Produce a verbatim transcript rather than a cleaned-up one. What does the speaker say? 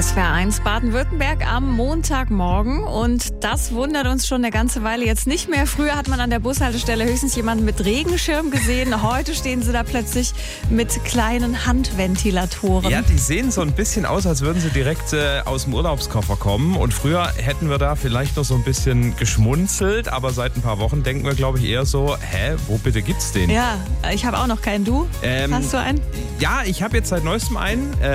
S W R eins Baden-Württemberg am Montagmorgen. Und das wundert uns schon eine ganze Weile jetzt nicht mehr. Früher hat man an der Bushaltestelle höchstens jemanden mit Regenschirm gesehen. Heute stehen sie da plötzlich mit kleinen Handventilatoren. Ja, die sehen so ein bisschen aus, als würden sie direkt äh, aus dem Urlaubskoffer kommen. Und früher hätten wir da vielleicht noch so ein bisschen geschmunzelt. Aber seit ein paar Wochen denken wir, glaube ich, eher so, hä, wo bitte gibt's den? Ja, ich habe auch noch keinen. Du? Ähm, Hast du einen? Ja, ich habe jetzt seit neuestem einen. Äh,